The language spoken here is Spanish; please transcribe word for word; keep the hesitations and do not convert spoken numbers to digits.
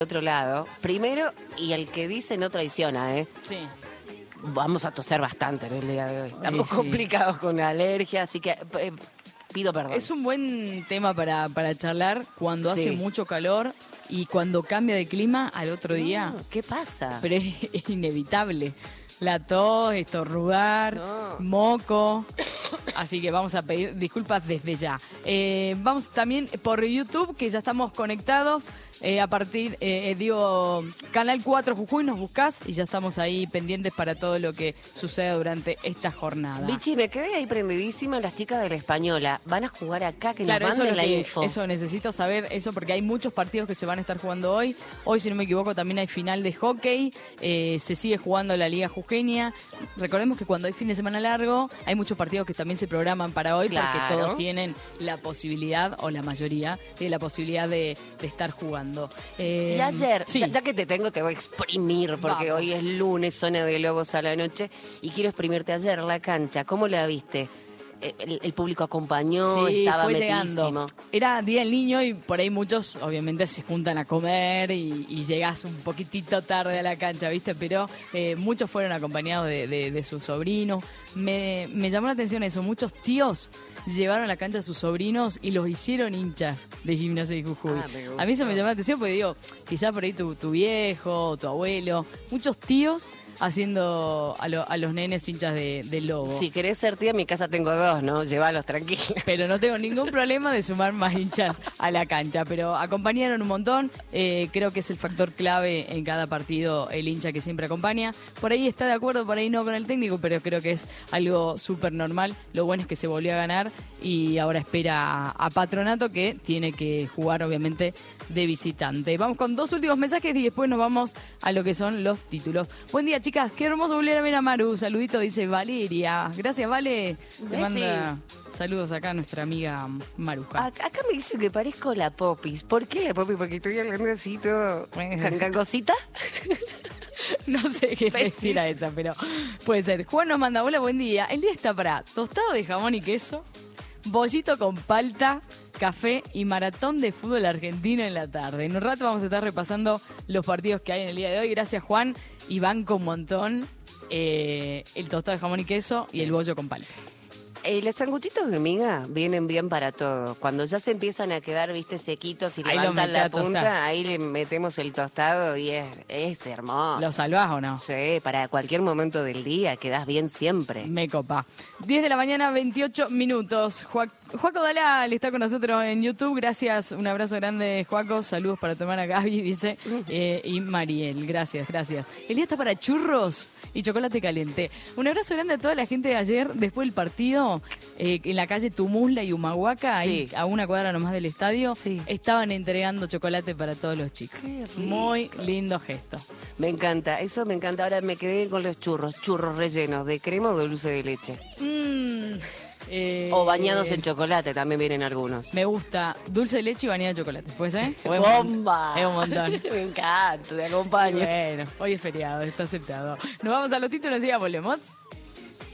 otro lado. Primero, y el que dice no traiciona, ¿eh? Sí. Vamos a toser bastante en el día de hoy. Estamos sí. complicados con la alergia, así que eh, pido perdón. Es un buen tema para, para charlar cuando Sí. hace mucho calor y cuando cambia de clima al otro día. No, ¿qué pasa? Pero es, es inevitable. La tos, estornudar, No. moco. Así que vamos a pedir disculpas desde ya. Eh, vamos también por YouTube, que ya estamos conectados. Eh, a partir, eh, digo, Canal cuatro Jujuy, nos buscás y ya estamos ahí pendientes para todo lo que suceda durante esta jornada. Bichi, me quedé ahí prendidísima las chicas de la Española. ¿Van a jugar acá? Que Claro, nos eso, manden es la lo que- info. eso necesito saber, eso porque hay muchos partidos que se van a estar jugando hoy. Hoy, si no me equivoco, también hay final de hockey. Eh, se sigue jugando la Liga Jujeña. Recordemos que cuando hay fin de semana largo, hay muchos partidos que también se programan para hoy Claro. porque todos tienen la posibilidad, o la mayoría, tiene la posibilidad de, de estar jugando. Eh, Y ayer, sí. ya, ya que te tengo, te voy a exprimir, porque Vamos. hoy es lunes, zona de lobos a la noche, y quiero exprimirte ayer la cancha. ¿Cómo la viste? El, el público acompañó, Sí, estaba fue metidísimo. llegando. Era Día del Niño y por ahí muchos obviamente se juntan a comer y, y llegás un poquitito tarde a la cancha, ¿viste? Pero eh, muchos fueron acompañados de, de, de sus sobrinos. Me, me llamó la atención eso, muchos tíos llevaron a la cancha a sus sobrinos y los hicieron hinchas de Gimnasia de Jujuy. Ah, me gustó. A mí eso me llamó la atención porque digo, quizás por ahí tu, tu viejo, tu abuelo, muchos tíos haciendo a, lo- a los nenes hinchas de, del Lobo. Si querés ser tía, en mi casa tengo dos, ¿no? Llévalos tranquilos. Pero no tengo ningún problema de sumar más hinchas a la cancha. Pero acompañaron un montón. Eh, creo que es el factor clave en cada partido, el hincha que siempre acompaña. Por ahí está de acuerdo, por ahí no con el técnico, pero creo que es algo súper normal. Lo bueno es que se volvió a ganar y ahora espera a, a Patronato, que tiene que jugar obviamente de visitante. Vamos con dos últimos mensajes y después nos vamos a lo que son los títulos. Buen día, chicas. Qué hermoso volver a ver a Maru. Saludito, dice Valeria. Gracias, Vale. Te Besis. manda saludos acá a nuestra amiga Maruja. Acá, acá me dice que parezco la Popis. ¿Por qué la Popis? Porque estoy hablando así todo. ¿Gangangosita? No sé qué Besis. decir a esa, pero puede ser. Juan nos manda, hola, buen día. El día está para tostado de jamón y queso, bollito con palta, café y maratón de fútbol argentino en la tarde. En un rato vamos a estar repasando los partidos que hay en el día de hoy. Gracias, Juan. Y banco un montón eh, el tostado de jamón y queso y el bollo con palta. Eh, los sanguchitos de miga vienen bien para todo. Cuando ya se empiezan a quedar, viste, sequitos y Ahí lo levantan metés la a tostar. punta, ahí le metemos el tostado y es, es hermoso. ¿Lo salvás o no? Sí, para cualquier momento del día quedás bien siempre. Me copa. diez de la mañana, veintiocho minutos. Juac- Juaco Dalal está con nosotros en YouTube. Gracias, un abrazo grande, Juaco. Saludos para tu hermana Gaby, dice. Eh, y Mariel, gracias, gracias. El día está para churros y chocolate caliente. Un abrazo grande a toda la gente de ayer, después del partido, eh, en la calle Tumusla y Humahuaca, ahí Sí. a una cuadra nomás del estadio, Sí. estaban entregando chocolate para todos los chicos. Qué rico. Muy lindo gesto. Me encanta, eso me encanta. Ahora me quedé con los churros, churros rellenos de crema o de dulce de leche. Mm, eh, O bañados en chocolate, también vienen algunos. Me gusta dulce de leche y bañado de chocolate. ¿Puede ser? ¿O es un- ¡Bomba! Es un montón. Me encanta, te acompaño. Bueno, hoy es feriado, está aceptado. Nos vamos a los títulos y ya volvemos.